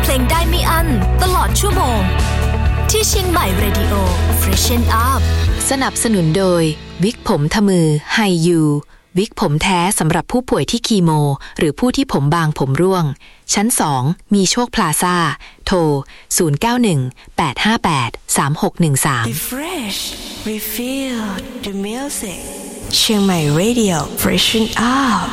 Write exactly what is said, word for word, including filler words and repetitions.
ลงได้ไม่อั้นตลอดชั่วโมงที่เชียงใหม่ Radio Freshen Up สนับสนุนโดยวิกผมทมือไฮยูวิกผมแท้สำหรับผู้ป่วยที่คีโมหรือผู้ที่ผมบางผมร่วงชั้นสองมีโชคพลาซ่าโทรศูนย์ เก้า หนึ่ง แปด ห้า แปด สาม หก หนึ่ง สาม Refresh Refill the music เชียงใหม่ Radio Freshen Up